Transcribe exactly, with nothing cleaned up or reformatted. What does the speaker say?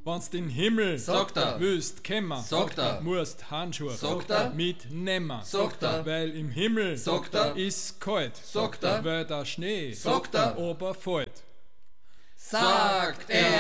Wenn's den Himmel sagt er, willst kämmer, sagt er, musst Handschuhe sagt er, mitnehmen, sagt er, weil im Himmel sagt er, ist kalt, sagt er, weil der Schnee sagt er, oberfällt. sagt er.